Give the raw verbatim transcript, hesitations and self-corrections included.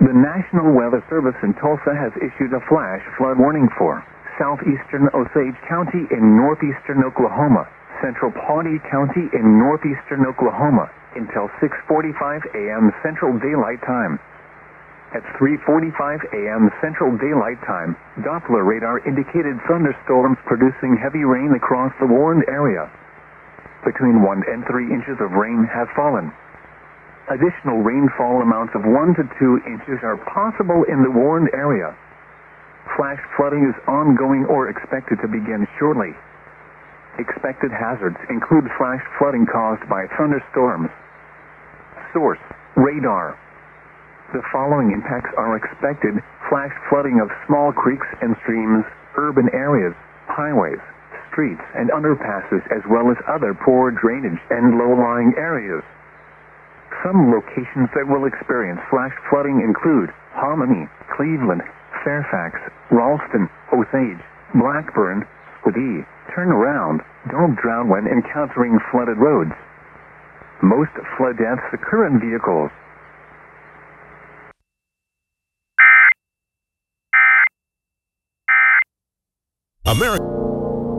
The National Weather Service in Tulsa has issued a flash flood warning for southeastern Osage County in northeastern Oklahoma, central Pawnee County in northeastern Oklahoma, until six forty-five a.m. Central Daylight Time. At three forty-five a.m. Central Daylight Time, Doppler radar indicated thunderstorms producing heavy rain across the warned area. Between one and three inches of rain have fallen. Additional rainfall amounts of one to two inches are possible in the warned area. Flash flooding is ongoing or expected to begin shortly. Expected hazards include flash flooding caused by thunderstorms. Source: radar. The following impacts are expected: flash flooding of small creeks and streams, urban areas, highways, streets, and underpasses, as well as other poor drainage and low-lying areas. Some locations that will experience flash flooding include Hominy, Cleveland, Fairfax, Ralston, Osage, Blackburn, Squidee. Turn around. Don't drown when encountering flooded roads. Most flood deaths occur in vehicles. America.